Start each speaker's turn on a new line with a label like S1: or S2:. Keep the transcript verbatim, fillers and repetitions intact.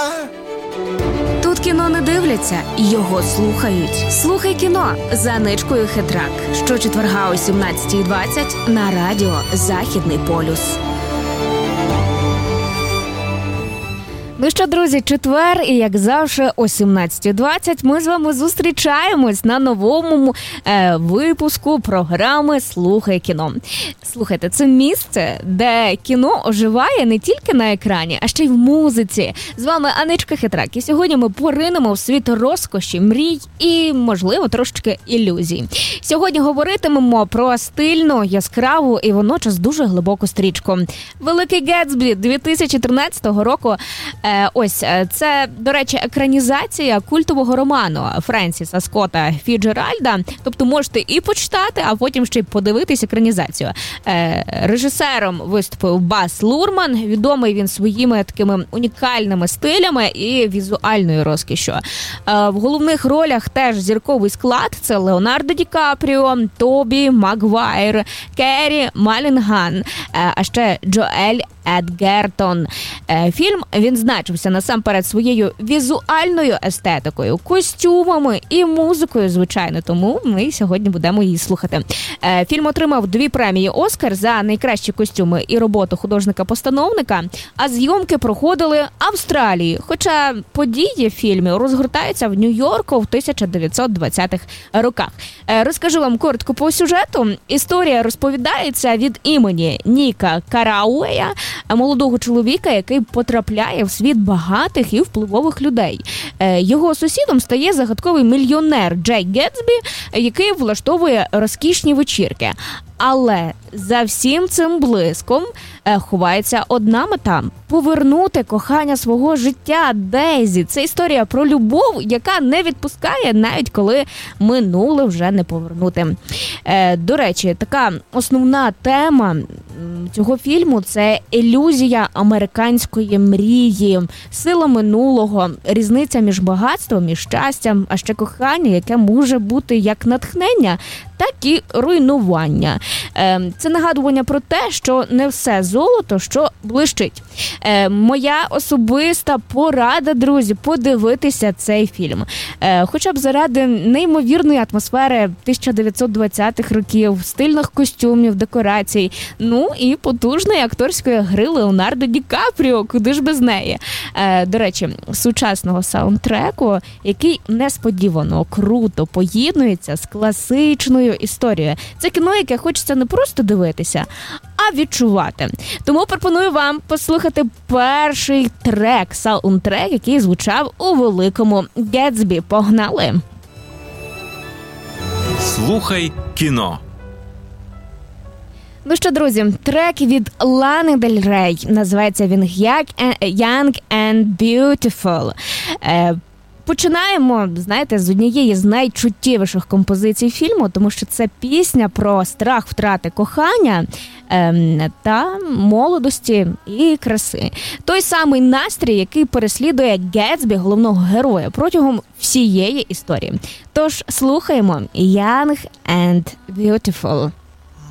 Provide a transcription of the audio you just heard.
S1: Тут кіно не дивляться, його слухають. Слухай кіно за Ничкою Хитрак. Щочетверга о сімнадцятій двадцять на радіо «Західний полюс». Ну що, друзі, четвер, і як завжди о сімнадцятій двадцять ми з вами зустрічаємось на новому е, випуску програми «Слухай кіно». Слухайте, це місце, де кіно оживає не тільки на екрані, а ще й в музиці. З вами Аничка Хитрак, і сьогодні ми поринемо в світ розкоші, мрій і, можливо, трошечки ілюзій. Сьогодні говоритимемо про стильну, яскраву і водночас дуже глибоку стрічку. «Великий Гетсбі» дві тисячі тринадцятого року. Е, ось, це, до речі, екранізація культового роману Френсіса Скотта Фіджеральда. Тобто можете і почитати, а потім ще й подивитись екранізацію. Е, режисером виступив Бас Лурман. Відомий він своїми такими унікальними стилями і візуальною розкішшю. Е, в головних ролях теж зірковий склад. Це Леонардо Ді Капріо, Тобі Магуайр, Керрі Малінган, е, а ще Джоель Едгертон. Е, фільм, він значився насамперед своєю візуальною естетикою, костюмами і музикою, звичайно, тому ми сьогодні будемо її слухати. Е, фільм отримав дві премії «Оскар» за найкращі костюми і роботу художника-постановника, а зйомки проходили в Австралії, хоча події в фільмі розгортаються в Нью-Йорку в тисяча дев'ятсот двадцятих роках. Е, розкажу вам коротко по сюжету. Історія розповідається від імені Ніка Карауея, молодого чоловіка, який потрапляє в світ багатих і впливових людей. Його сусідом стає загадковий мільйонер Джей Гетсбі, який влаштовує розкішні вечірки. Але за всім цим блиском ховається одна мета – повернути кохання свого життя Дейзі. Це історія про любов, яка не відпускає, навіть коли минуле вже не повернути. До речі, така основна тема цього фільму – це ілюзія американської мрії, сила минулого, різниця між багатством і щастям, а ще кохання, яке може бути як натхнення, так і руйнування. Це нагадування про те, що не все золото, що блищить. Моя особиста порада, друзі, подивитися цей фільм. Хоча б заради неймовірної атмосфери тисяча дев'ятсот двадцятих років, стильних костюмів, декорацій, ну і потужної акторської гри Леонардо Ді Капріо, куди ж без неї. До речі, сучасного саундтреку, який несподівано круто поєднується з класичною історією. Це кіно, яке хочеться не просто дивитися, а відчувати. Тому пропоную вам послухати перший трек, саундтрек, який звучав у «Великому Гетсбі». Погнали!
S2: Слухай кіно.
S1: Ну що, друзі, трек від Лани Дель Рей. Називається він «Young and Beautiful». Е, Починаємо, знаєте, з однієї з найчуттєвіших композицій фільму, тому що це пісня про страх втрати кохання ем, та молодості і краси. Той самий настрій, який переслідує Гетсбі, головного героя, протягом всієї історії. Тож слухаємо «Young and Beautiful».